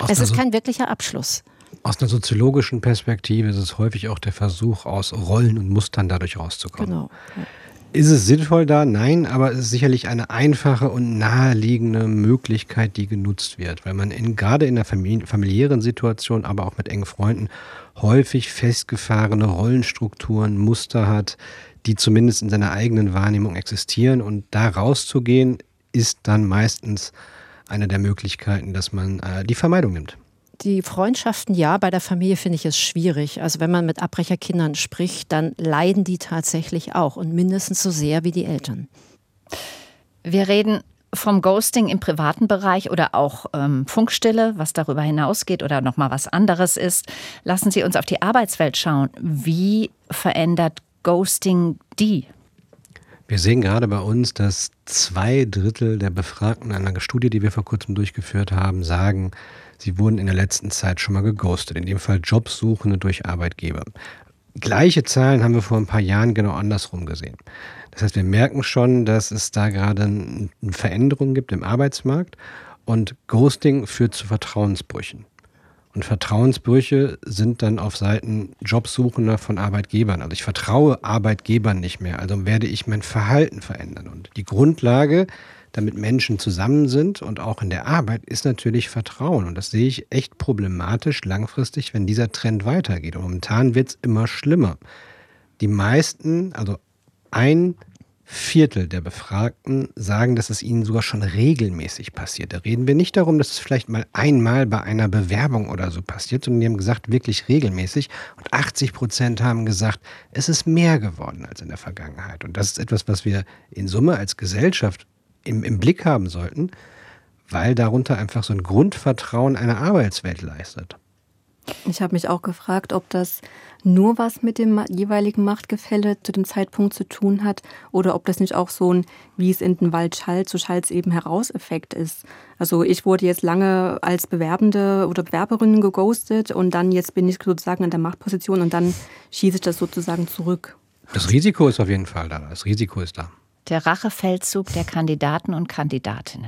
Es ist kein wirklicher Abschluss. Aus einer soziologischen Perspektive ist es häufig auch der Versuch, aus Rollen und Mustern dadurch rauszukommen. Genau. Ja. Ist es sinnvoll da? Nein, aber es ist sicherlich eine einfache und naheliegende Möglichkeit, die genutzt wird, weil man gerade in der familiären Situation, aber auch mit engen Freunden, häufig festgefahrene Rollenstrukturen, Muster hat, die zumindest in seiner eigenen Wahrnehmung existieren. Und da rauszugehen, ist dann meistens eine der Möglichkeiten, dass man die Vermeidung nimmt. Die Freundschaften, ja, bei der Familie finde ich es schwierig. Also wenn man mit Abbrecherkindern spricht, dann leiden die tatsächlich auch und mindestens so sehr wie die Eltern. Wir reden vom Ghosting im privaten Bereich oder auch Funkstille, was darüber hinausgeht oder nochmal was anderes ist. Lassen Sie uns auf die Arbeitswelt schauen. Wie verändert Ghosting die? Wir sehen gerade bei uns, dass 2/3 der Befragten in einer Studie, die wir vor kurzem durchgeführt haben, sagen, sie wurden in der letzten Zeit schon mal geghostet, in dem Fall Jobsuchende durch Arbeitgeber. Gleiche Zahlen haben wir vor ein paar Jahren genau andersrum gesehen. Das heißt, wir merken schon, dass es da gerade eine Veränderung gibt im Arbeitsmarkt und Ghosting führt zu Vertrauensbrüchen. Und Vertrauensbrüche sind dann auf Seiten Jobsuchender von Arbeitgebern. Also ich vertraue Arbeitgebern nicht mehr, also werde ich mein Verhalten verändern. Und die Grundlage, damit Menschen zusammen sind und auch in der Arbeit, ist natürlich Vertrauen. Und das sehe ich echt problematisch langfristig, wenn dieser Trend weitergeht. Und momentan wird es immer schlimmer. Die meisten, also 1/4 der Befragten sagen, dass es ihnen sogar schon regelmäßig passiert. Da reden wir nicht darum, dass es vielleicht mal einmal bei einer Bewerbung oder so passiert, sondern die haben gesagt, wirklich regelmäßig. Und 80% haben gesagt, es ist mehr geworden als in der Vergangenheit. Und das ist etwas, was wir in Summe als Gesellschaft im Blick haben sollten, weil darunter einfach so ein Grundvertrauen einer Arbeitswelt leistet. Ich habe mich auch gefragt, ob das nur was mit dem jeweiligen Machtgefälle zu dem Zeitpunkt zu tun hat oder ob das nicht auch so ein, wie es in den Wald schallt, so schallt es eben heraus Effekt ist. Also ich wurde jetzt lange als Bewerbende oder Bewerberin geghostet und dann jetzt bin ich sozusagen in der Machtposition und dann schieße ich das sozusagen zurück. Das Risiko ist auf jeden Fall da. Das Risiko ist da. Der Rachefeldzug der Kandidaten und Kandidatinnen.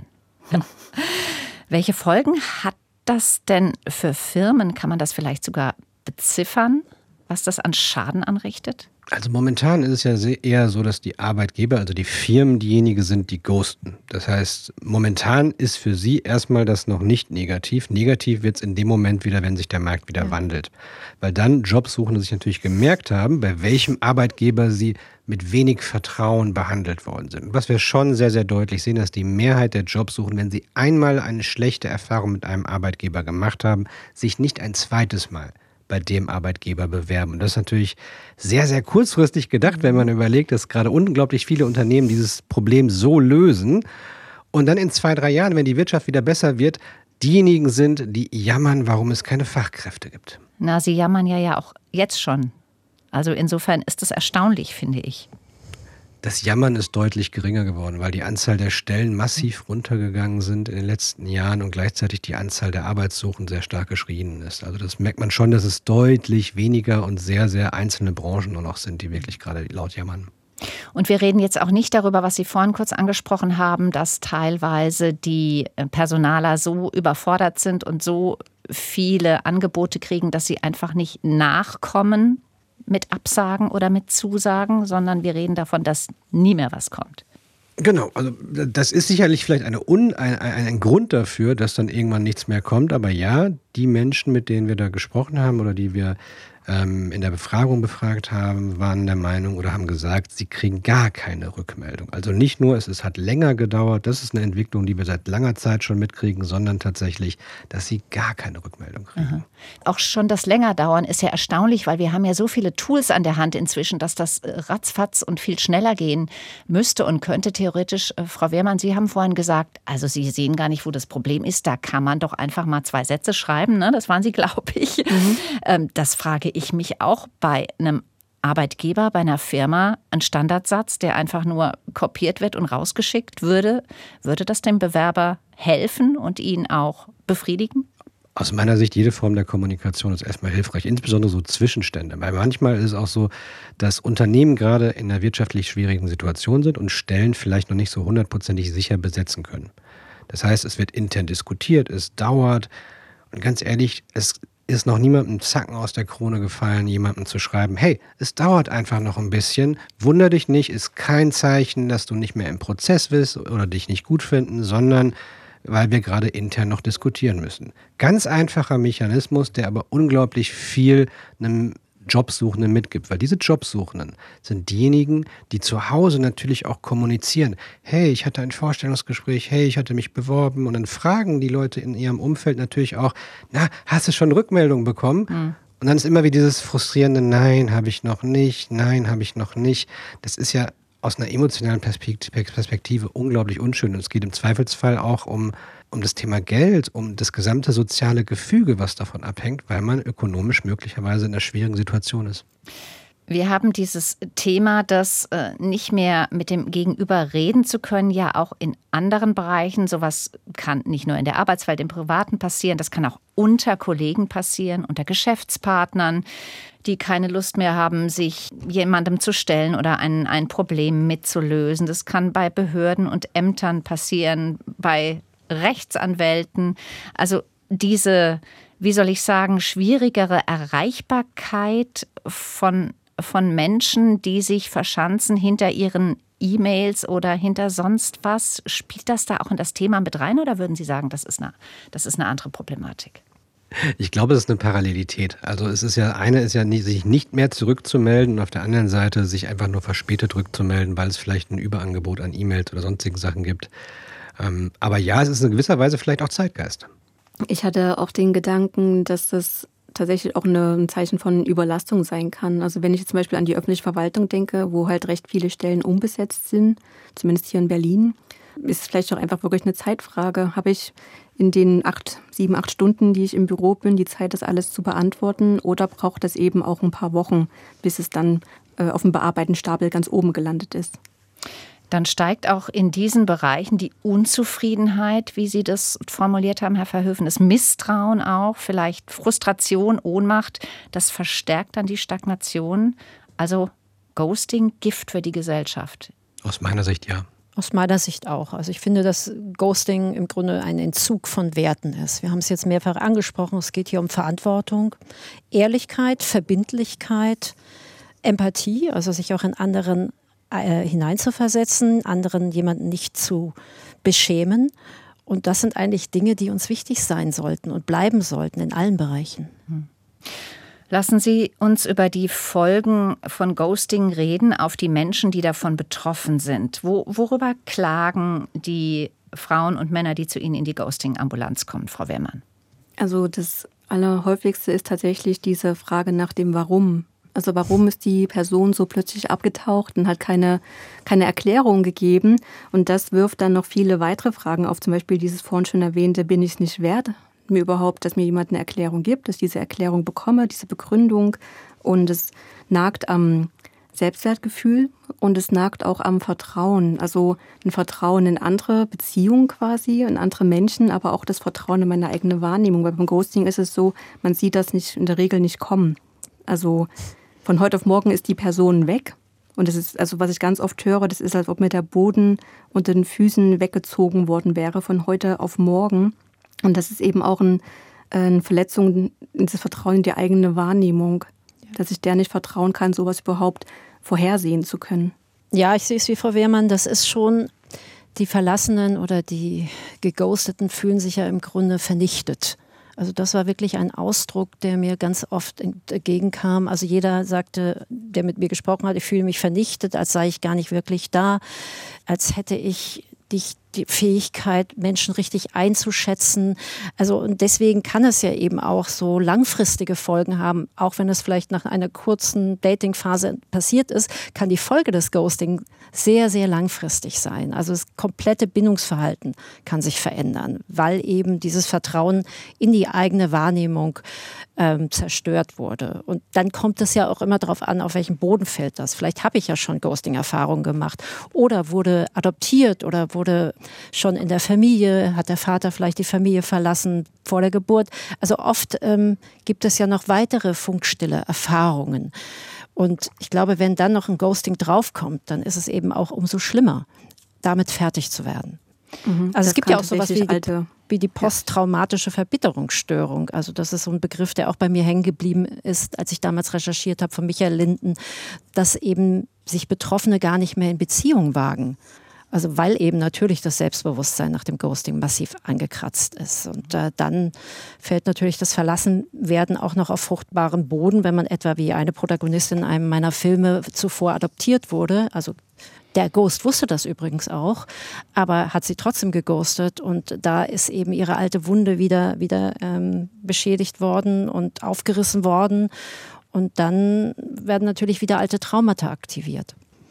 Welche Folgen hat das denn für Firmen? Kann man das vielleicht sogar beziffern, was das an Schaden anrichtet? Also momentan ist es ja eher so, dass die Arbeitgeber, also die Firmen, diejenigen sind, die ghosten. Das heißt, momentan ist für sie erstmal das noch nicht negativ. Negativ wird es in dem Moment wieder, wenn sich der Markt wieder wandelt. Weil dann Jobsuchende sich natürlich gemerkt haben, bei welchem Arbeitgeber sie mit wenig Vertrauen behandelt worden sind. Und was wir schon sehr, sehr deutlich sehen, dass die Mehrheit der Jobsuchenden, wenn sie einmal eine schlechte Erfahrung mit einem Arbeitgeber gemacht haben, sich nicht ein zweites Mal bei dem Arbeitgeber bewerben. Und das ist natürlich sehr, sehr kurzfristig gedacht, wenn man überlegt, dass gerade unglaublich viele Unternehmen dieses Problem so lösen und dann in 2-3 Jahren, wenn die Wirtschaft wieder besser wird, diejenigen sind, die jammern, warum es keine Fachkräfte gibt. Na, sie jammern ja auch jetzt schon. Also insofern ist das erstaunlich, finde ich. Das Jammern ist deutlich geringer geworden, weil die Anzahl der Stellen massiv runtergegangen sind in den letzten Jahren und gleichzeitig die Anzahl der Arbeitssuchenden sehr stark gestiegen ist. Also das merkt man schon, dass es deutlich weniger und sehr, sehr einzelne Branchen nur noch sind, die wirklich gerade laut jammern. Und wir reden jetzt auch nicht darüber, was Sie vorhin kurz angesprochen haben, dass teilweise die Personaler so überfordert sind und so viele Angebote kriegen, dass sie einfach nicht nachkommen mit Absagen oder mit Zusagen, sondern wir reden davon, dass nie mehr was kommt. Genau, also das ist sicherlich vielleicht ein Grund dafür, dass dann irgendwann nichts mehr kommt. Aber ja, die Menschen, mit denen wir da gesprochen haben oder die wir in der Befragung befragt haben, waren der Meinung oder haben gesagt, sie kriegen gar keine Rückmeldung. Also nicht nur, es hat länger gedauert, das ist eine Entwicklung, die wir seit langer Zeit schon mitkriegen, sondern tatsächlich, dass sie gar keine Rückmeldung kriegen. Aha. Auch schon das Längerdauern ist ja erstaunlich, weil wir haben ja so viele Tools an der Hand inzwischen, dass das ratzfatz und viel schneller gehen müsste und könnte theoretisch. Frau Wehrmann, Sie haben vorhin gesagt, also Sie sehen gar nicht, wo das Problem ist, da kann man doch einfach mal 2 Sätze schreiben, ne? Das waren Sie, glaube ich. Das frage ich mich auch bei einem Arbeitgeber, bei einer Firma, ein Standardsatz, der einfach nur kopiert wird und rausgeschickt würde das dem Bewerber helfen und ihn auch befriedigen? Aus meiner Sicht, jede Form der Kommunikation ist erstmal hilfreich, insbesondere so Zwischenstände. Weil manchmal ist es auch so, dass Unternehmen gerade in einer wirtschaftlich schwierigen Situation sind und Stellen vielleicht noch nicht so 100%ig sicher besetzen können. Das heißt, es wird intern diskutiert, es dauert. Und ganz ehrlich, es ist noch niemandem Zacken aus der Krone gefallen, jemandem zu schreiben, hey, es dauert einfach noch ein bisschen, wunder dich nicht, ist kein Zeichen, dass du nicht mehr im Prozess bist oder dich nicht gut finden, sondern weil wir gerade intern noch diskutieren müssen. Ganz einfacher Mechanismus, der aber unglaublich viel einem Jobsuchenden mitgibt, weil diese Jobsuchenden sind diejenigen, die zu Hause natürlich auch kommunizieren. Hey, ich hatte ein Vorstellungsgespräch, hey, ich hatte mich beworben und dann fragen die Leute in ihrem Umfeld natürlich auch, na, hast du schon Rückmeldung bekommen? Und dann ist immer wie dieses frustrierende, nein, habe ich noch nicht, nein, habe ich noch nicht. Das ist ja aus einer emotionalen Perspektive unglaublich unschön. Und es geht im Zweifelsfall auch um das Thema Geld, um das gesamte soziale Gefüge, was davon abhängt, weil man ökonomisch möglicherweise in einer schwierigen Situation ist. Wir haben dieses Thema, das nicht mehr mit dem Gegenüber reden zu können, ja auch in anderen Bereichen. Sowas kann nicht nur in der Arbeitswelt, im Privaten passieren, das kann auch unter Kollegen passieren, unter Geschäftspartnern, die keine Lust mehr haben, sich jemandem zu stellen oder ein Problem mitzulösen. Das kann bei Behörden und Ämtern passieren, bei Rechtsanwälten. Also diese, wie soll ich sagen, schwierigere Erreichbarkeit von Menschen, die sich verschanzen hinter ihren E-Mails oder hinter sonst was. Spielt das da auch in das Thema mit rein oder würden Sie sagen, das ist eine andere Problematik? Ich glaube, es ist eine Parallelität. Also es ist ja, eine ist ja sich nicht mehr zurückzumelden und auf der anderen Seite sich einfach nur verspätet zurückzumelden, weil es vielleicht ein Überangebot an E-Mails oder sonstigen Sachen gibt. Aber ja, es ist in gewisser Weise vielleicht auch Zeitgeist. Ich hatte auch den Gedanken, dass das tatsächlich auch ein Zeichen von Überlastung sein kann. Also wenn ich jetzt zum Beispiel an die öffentliche Verwaltung denke, wo halt recht viele Stellen unbesetzt sind, zumindest hier in Berlin, ist es vielleicht auch einfach wirklich eine Zeitfrage. Habe ich in den 7, 8 Stunden, die ich im Büro bin, die Zeit, das alles zu beantworten? Oder braucht das eben auch ein paar Wochen, bis es dann auf dem Bearbeitungsstapel ganz oben gelandet ist? Dann steigt auch in diesen Bereichen die Unzufriedenheit, wie Sie das formuliert haben, Herr Verhoeven, das Misstrauen auch, vielleicht Frustration, Ohnmacht. Das verstärkt dann die Stagnation. Also Ghosting, Gift für die Gesellschaft. Aus meiner Sicht ja. Aus meiner Sicht auch. Also ich finde, dass Ghosting im Grunde ein Entzug von Werten ist. Wir haben es jetzt mehrfach angesprochen. Es geht hier um Verantwortung, Ehrlichkeit, Verbindlichkeit, Empathie, also sich auch in anderen hineinzuversetzen, anderen jemanden nicht zu beschämen. Und das sind eigentlich Dinge, die uns wichtig sein sollten und bleiben sollten in allen Bereichen. Lassen Sie uns über die Folgen von Ghosting reden, auf die Menschen, die davon betroffen sind. Worüber klagen die Frauen und Männer, die zu Ihnen in die Ghosting-Ambulanz kommen, Frau Wehrmann? Also das Allerhäufigste ist tatsächlich diese Frage nach dem Warum. Also warum ist die Person so plötzlich abgetaucht und hat keine Erklärung gegeben? Und das wirft dann noch viele weitere Fragen auf. Zum Beispiel dieses vorhin schon erwähnte, bin ich es nicht wert, mir überhaupt, dass mir jemand eine Erklärung gibt, dass ich diese Erklärung bekomme, diese Begründung. Und es nagt am Selbstwertgefühl und es nagt auch am Vertrauen. Also ein Vertrauen in andere Beziehungen quasi, in andere Menschen, aber auch das Vertrauen in meine eigene Wahrnehmung. Weil beim Ghosting ist es so, man sieht das nicht in der Regel nicht kommen. Also von heute auf morgen ist die Person weg. Und das ist, also was ich ganz oft höre, das ist, als ob mir der Boden unter den Füßen weggezogen worden wäre von heute auf morgen. Und das ist eben auch eine Verletzung in das Vertrauen in die eigene Wahrnehmung. Dass ich der nicht vertrauen kann, sowas überhaupt vorhersehen zu können. Ja, ich sehe es wie Frau Wehrmann, das ist schon, die Verlassenen oder die Geghosteten fühlen sich ja im Grunde vernichtet. Also das war wirklich ein Ausdruck, der mir ganz oft entgegenkam. Also jeder sagte, der mit mir gesprochen hat, ich fühle mich vernichtet, als sei ich gar nicht wirklich da, als hätte ich nicht die Fähigkeit, Menschen richtig einzuschätzen. Also und deswegen kann es ja eben auch so langfristige Folgen haben. Auch wenn es vielleicht nach einer kurzen Datingphase passiert ist, kann die Folge des Ghosting sehr, sehr langfristig sein. Also das komplette Bindungsverhalten kann sich verändern, weil eben dieses Vertrauen in die eigene Wahrnehmung zerstört wurde. Und dann kommt es ja auch immer darauf an, auf welchem Boden fällt das. Vielleicht habe ich ja schon Ghosting-Erfahrungen gemacht oder wurde adoptiert oder wurde schon in der Familie, hat der Vater vielleicht die Familie verlassen vor der Geburt. Also oft gibt es ja noch weitere funkstille Erfahrungen. Und ich glaube, wenn dann noch ein Ghosting draufkommt, dann ist es eben auch umso schlimmer, damit fertig zu werden. Also es gibt ja auch sowas wie wie die posttraumatische Verbitterungsstörung. Also das ist so ein Begriff, der auch bei mir hängen geblieben ist, als ich damals recherchiert habe von Michael Linden, dass eben sich Betroffene gar nicht mehr in Beziehung wagen. Also weil eben natürlich das Selbstbewusstsein nach dem Ghosting massiv angekratzt ist. Und dann fällt natürlich das Verlassenwerden auch noch auf fruchtbaren Boden, wenn man etwa wie eine Protagonistin in einem meiner Filme zuvor adoptiert wurde. Also der Ghost wusste das übrigens auch, aber hat sie trotzdem geghostet. Und da ist eben ihre alte Wunde wieder beschädigt worden und aufgerissen worden. Und dann werden natürlich wieder alte Traumata aktiviert.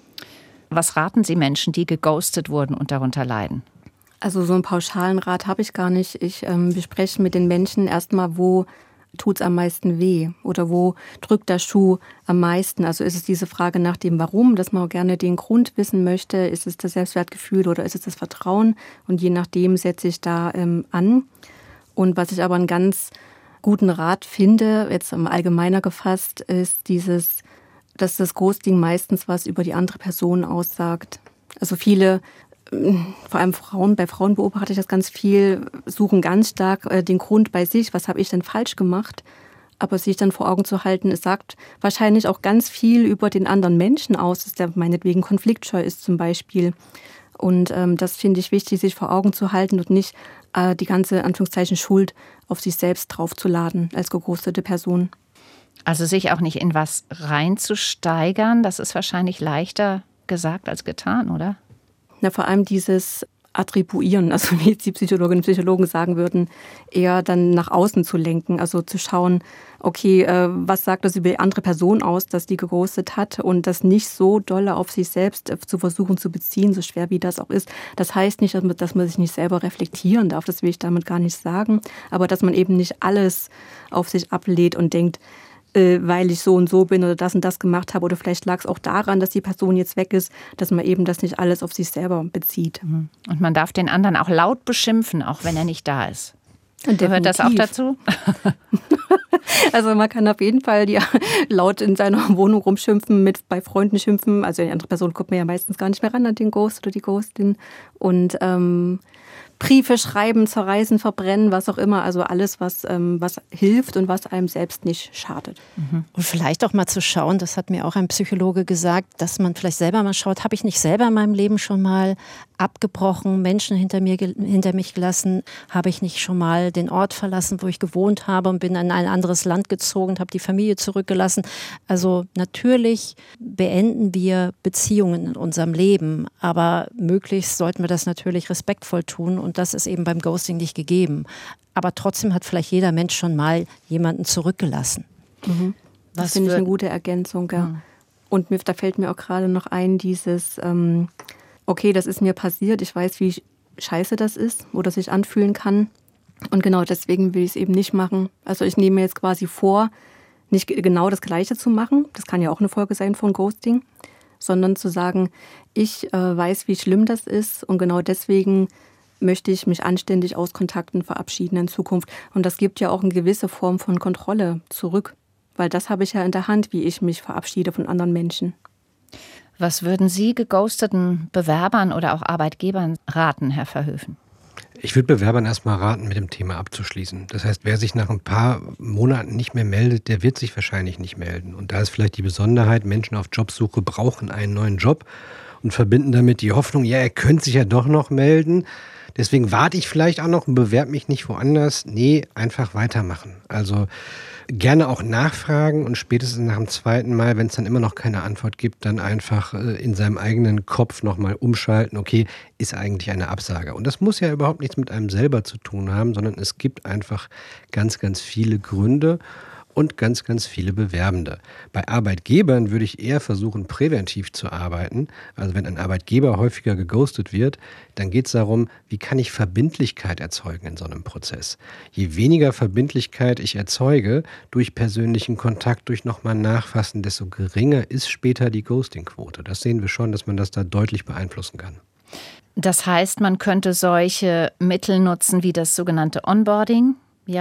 Was raten Sie Menschen, die geghostet wurden und darunter leiden? Also so einen pauschalen Rat habe ich gar nicht. Ich bespreche mit den Menschen erstmal, wo tut es am meisten weh oder wo drückt der Schuh am meisten. Also ist es diese Frage nach dem Warum, dass man gerne den Grund wissen möchte. Ist es das Selbstwertgefühl oder ist es das Vertrauen? Und je nachdem setze ich da an. Und was ich aber einen ganz guten Rat finde, jetzt allgemeiner gefasst, ist dass das Ghosting meistens was über die andere Person aussagt. Also viele, vor allem bei Frauen beobachte ich das ganz viel, suchen ganz stark den Grund bei sich, was habe ich denn falsch gemacht? Aber sich dann vor Augen zu halten, es sagt wahrscheinlich auch ganz viel über den anderen Menschen aus, dass der meinetwegen konfliktscheu ist zum Beispiel. Und das finde ich wichtig, sich vor Augen zu halten und nicht die ganze, Anführungszeichen, Schuld auf sich selbst draufzuladen als geghostete Person. Also sich auch nicht in was reinzusteigern, das ist wahrscheinlich leichter gesagt als getan, oder? Na, vor allem dieses Attribuieren, also wie die Psychologinnen und Psychologen sagen würden, eher dann nach außen zu lenken. Also zu schauen, okay, was sagt das über die andere Person aus, dass die geghostet hat und das nicht so doll auf sich selbst zu versuchen zu beziehen, so schwer wie das auch ist. Das heißt nicht, dass man sich nicht selber reflektieren darf, das will ich damit gar nicht sagen, aber dass man eben nicht alles auf sich ablädt und denkt, weil ich so und so bin oder das gemacht habe. Oder vielleicht lag es auch daran, dass die Person jetzt weg ist, dass man eben das nicht alles auf sich selber bezieht. Und man darf den anderen auch laut beschimpfen, auch wenn er nicht da ist. Gehört das auch dazu? Also man kann auf jeden Fall laut in seiner Wohnung rumschimpfen, bei Freunden schimpfen. Also die andere Person kommt mir ja meistens gar nicht mehr ran an den Ghost oder die Ghostin. Und Briefe schreiben, zerreißen, verbrennen, was auch immer. Also alles, was hilft und was einem selbst nicht schadet. Und vielleicht auch mal zu schauen, das hat mir auch ein Psychologe gesagt, dass man vielleicht selber mal schaut, habe ich nicht selber in meinem Leben schon mal abgebrochen, Menschen hinter mich gelassen, habe ich nicht schon mal den Ort verlassen, wo ich gewohnt habe und bin in ein anderes Land gezogen und habe die Familie zurückgelassen. Also natürlich beenden wir Beziehungen in unserem Leben, aber möglichst sollten wir das natürlich respektvoll tun und das ist eben beim Ghosting nicht gegeben. Aber trotzdem hat vielleicht jeder Mensch schon mal jemanden zurückgelassen. Das finde ich eine gute Ergänzung, ja. Und da fällt mir auch gerade noch ein, dieses okay, das ist mir passiert, ich weiß, wie scheiße das ist oder sich anfühlen kann. Und genau deswegen will ich es eben nicht machen. Also ich nehme mir jetzt quasi vor, nicht genau das Gleiche zu machen. Das kann ja auch eine Folge sein von Ghosting. Sondern zu sagen, ich weiß, wie schlimm das ist und genau deswegen möchte ich mich anständig aus Kontakten verabschieden in Zukunft. Und das gibt ja auch eine gewisse Form von Kontrolle zurück. Weil das habe ich ja in der Hand, wie ich mich verabschiede von anderen Menschen. Was würden Sie geghosteten Bewerbern oder auch Arbeitgebern raten, Herr Verhöfen? Ich würde Bewerbern erstmal raten, mit dem Thema abzuschließen. Das heißt, wer sich nach ein paar Monaten nicht mehr meldet, der wird sich wahrscheinlich nicht melden. Und da ist vielleicht die Besonderheit, Menschen auf Jobsuche brauchen einen neuen Job und verbinden damit die Hoffnung, ja, er könnte sich ja doch noch melden. Deswegen warte ich vielleicht auch noch und bewerbe mich nicht woanders. Nee, einfach weitermachen. Also gerne auch nachfragen und spätestens nach dem zweiten Mal, wenn es dann immer noch keine Antwort gibt, dann einfach in seinem eigenen Kopf nochmal umschalten, okay, ist eigentlich eine Absage. Und das muss ja überhaupt nichts mit einem selber zu tun haben, sondern es gibt einfach ganz, ganz viele Gründe und ganz, ganz viele Bewerbende. Bei Arbeitgebern würde ich eher versuchen, präventiv zu arbeiten. Also wenn ein Arbeitgeber häufiger geghostet wird, dann geht es darum, wie kann ich Verbindlichkeit erzeugen in so einem Prozess. Je weniger Verbindlichkeit ich erzeuge, durch persönlichen Kontakt, durch nochmal Nachfassen, desto geringer ist später die Ghosting-Quote. Das sehen wir schon, dass man das da deutlich beeinflussen kann. Das heißt, man könnte solche Mittel nutzen wie das sogenannte Onboarding, ja?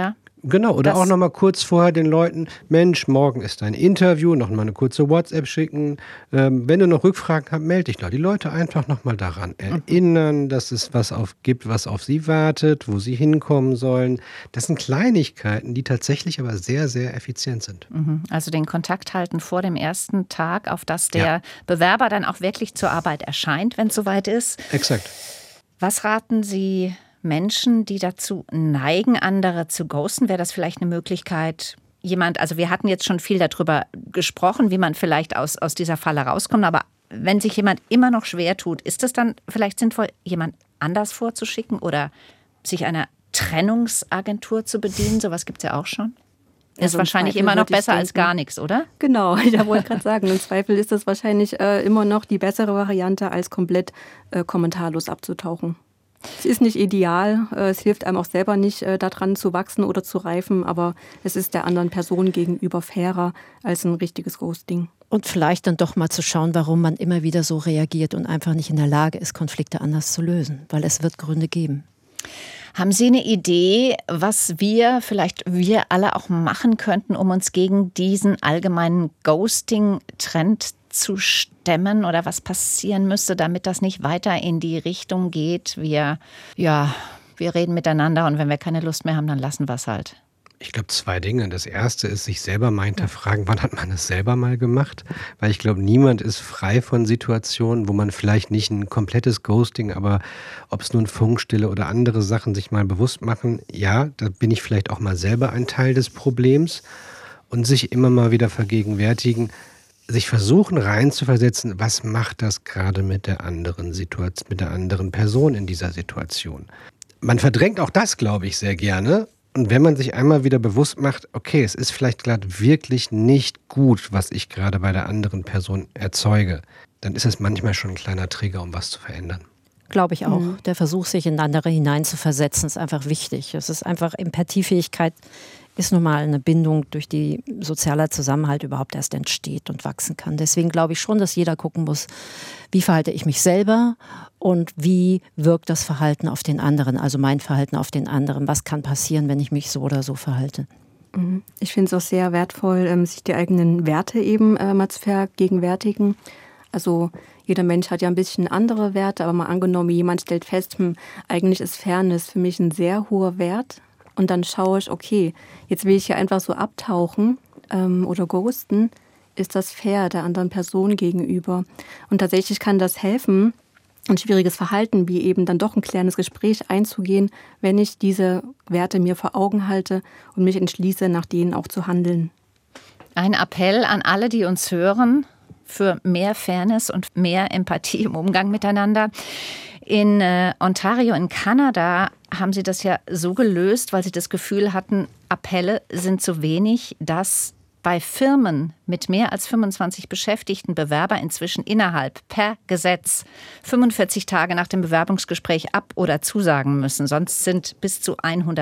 Genau, oder auch nochmal kurz vorher den Leuten, Mensch, morgen ist ein Interview, nochmal eine kurze WhatsApp schicken. Wenn du noch Rückfragen hast, melde dich noch. Die Leute einfach nochmal daran erinnern, dass es was gibt, was auf sie wartet, wo sie hinkommen sollen. Das sind Kleinigkeiten, die tatsächlich aber sehr, sehr effizient sind. Also den Kontakt halten vor dem ersten Tag, auf das der Bewerber dann auch wirklich zur Arbeit erscheint, wenn es soweit ist. Exakt. Was raten Sie Menschen, die dazu neigen, andere zu ghosten? Wäre das vielleicht eine Möglichkeit, also wir hatten jetzt schon viel darüber gesprochen, wie man vielleicht aus dieser Falle rauskommt, aber wenn sich jemand immer noch schwer tut, ist es dann vielleicht sinnvoll, jemand anders vorzuschicken oder sich einer Trennungsagentur zu bedienen? Sowas gibt es ja auch schon. Ist wahrscheinlich immer noch besser als gar nichts, oder? Genau, ich wollte gerade sagen, im Zweifel ist das wahrscheinlich immer noch die bessere Variante, als komplett kommentarlos abzutauchen. Es ist nicht ideal, es hilft einem auch selber nicht, daran zu wachsen oder zu reifen, aber es ist der anderen Person gegenüber fairer als ein richtiges Ghosting. Und vielleicht dann doch mal zu schauen, warum man immer wieder so reagiert und einfach nicht in der Lage ist, Konflikte anders zu lösen, weil es wird Gründe geben. Haben Sie eine Idee, was wir alle auch machen könnten, um uns gegen diesen allgemeinen Ghosting-Trend zu stemmen oder was passieren müsste, damit das nicht weiter in die Richtung geht? Wir reden miteinander und wenn wir keine Lust mehr haben, dann lassen wir es halt. Ich glaube 2 Dinge. Das erste ist, sich selber mal hinterfragen, wann hat man das selber mal gemacht? Weil ich glaube, niemand ist frei von Situationen, wo man vielleicht nicht ein komplettes Ghosting, aber ob es nun Funkstille oder andere Sachen sich mal bewusst machen, ja, da bin ich vielleicht auch mal selber ein Teil des Problems und sich immer mal wieder vergegenwärtigen, sich versuchen reinzuversetzen, was macht das gerade mit der anderen Situation, mit der anderen Person in dieser Situation. Man verdrängt auch das, glaube ich, sehr gerne. Und wenn man sich einmal wieder bewusst macht, okay, es ist vielleicht gerade wirklich nicht gut, was ich gerade bei der anderen Person erzeuge, dann ist es manchmal schon ein kleiner Trigger, um was zu verändern. Glaube ich auch. Der Versuch, sich in andere hineinzuversetzen, ist einfach wichtig. Es ist einfach, Empathiefähigkeit ist nun mal eine Bindung, durch die sozialer Zusammenhalt überhaupt erst entsteht und wachsen kann. Deswegen glaube ich schon, dass jeder gucken muss, wie verhalte ich mich selber und wie wirkt das Verhalten auf den anderen, also mein Verhalten auf den anderen. Was kann passieren, wenn ich mich so oder so verhalte? Ich finde es auch sehr wertvoll, sich die eigenen Werte eben mal zu vergegenwärtigen. Also jeder Mensch hat ja ein bisschen andere Werte, aber mal angenommen, jemand stellt fest, eigentlich ist Fairness für mich ein sehr hoher Wert. Und dann schaue ich, okay, jetzt will ich hier einfach so abtauchen oder ghosten. Ist das fair der anderen Person gegenüber? Und tatsächlich kann das helfen, ein schwieriges Verhalten wie eben dann doch ein klärendes Gespräch einzugehen, wenn ich diese Werte mir vor Augen halte und mich entschließe, nach denen auch zu handeln. Ein Appell an alle, die uns hören, für mehr Fairness und mehr Empathie im Umgang miteinander. In Ontario in Kanada haben sie das ja so gelöst, weil sie das Gefühl hatten, Appelle sind zu wenig, dass bei Firmen mit mehr als 25 Beschäftigten Bewerber inzwischen per Gesetz 45 Tage nach dem Bewerbungsgespräch ab- oder zusagen müssen. Sonst sind bis zu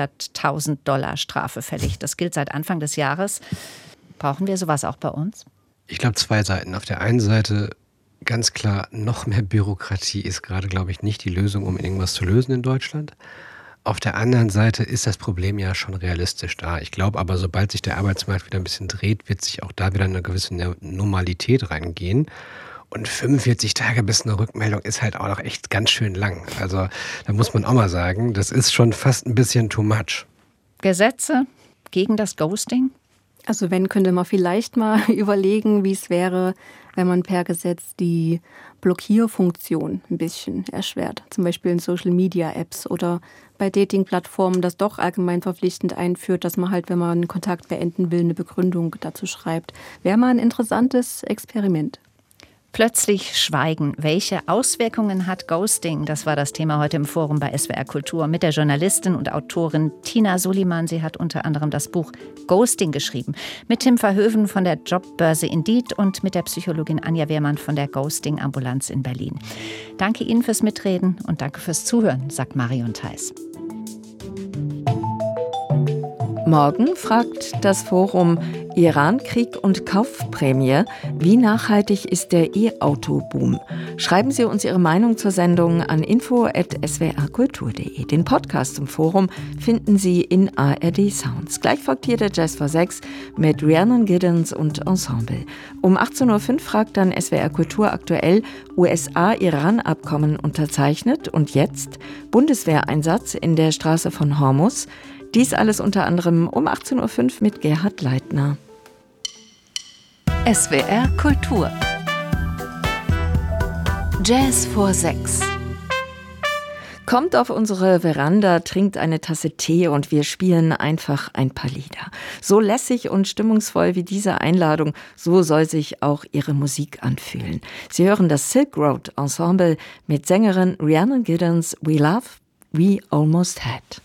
$100.000 Strafe fällig. Das gilt seit Anfang des Jahres. Brauchen wir sowas auch bei uns? Ich glaube 2 Seiten. Auf der einen Seite ganz klar, noch mehr Bürokratie ist gerade, glaube ich, nicht die Lösung, um irgendwas zu lösen in Deutschland. Auf der anderen Seite ist das Problem ja schon realistisch da. Ich glaube aber, sobald sich der Arbeitsmarkt wieder ein bisschen dreht, wird sich auch da wieder eine gewisse Normalität reingehen. Und 45 Tage bis eine Rückmeldung ist halt auch noch echt ganz schön lang. Also da muss man auch mal sagen, das ist schon fast ein bisschen too much. Gesetze gegen das Ghosting? Also wenn, könnte man vielleicht mal überlegen, wie es wäre, wenn man per Gesetz die Blockierfunktion ein bisschen erschwert. Zum Beispiel in Social-Media-Apps oder bei Dating-Plattformen das doch allgemein verpflichtend einführt, dass man halt, wenn man einen Kontakt beenden will, eine Begründung dazu schreibt. Wäre mal ein interessantes Experiment. Plötzlich schweigen. Welche Auswirkungen hat Ghosting? Das war das Thema heute im Forum bei SWR Kultur mit der Journalistin und Autorin Tina Suliman. Sie hat unter anderem das Buch Ghosting geschrieben. Mit Tim Verhoeven von der Jobbörse Indeed und mit der Psychologin Anja Wehrmann von der Ghosting-Ambulanz in Berlin. Danke Ihnen fürs Mitreden und danke fürs Zuhören, sagt Marion Theis. Morgen fragt das Forum Iran-Krieg und Kaufprämie, wie nachhaltig ist der E-Auto-Boom? Schreiben Sie uns Ihre Meinung zur Sendung an info@swrkultur.de. Den Podcast zum Forum finden Sie in ARD Sounds. Gleich folgt hier der Jazz vor 6 mit Rhiannon Giddens und Ensemble. Um 18.05 Uhr fragt dann SWR Kultur aktuell USA-Iran-Abkommen unterzeichnet und jetzt Bundeswehreinsatz in der Straße von Hormuz. Dies alles unter anderem um 18.05 Uhr mit Gerhard Leitner. SWR Kultur. Jazz vor 6. Kommt auf unsere Veranda, trinkt eine Tasse Tee und wir spielen einfach ein paar Lieder. So lässig und stimmungsvoll wie diese Einladung, so soll sich auch Ihre Musik anfühlen. Sie hören das Silk Road Ensemble mit Sängerin Rhiannon Giddens, We Love, We Almost Had.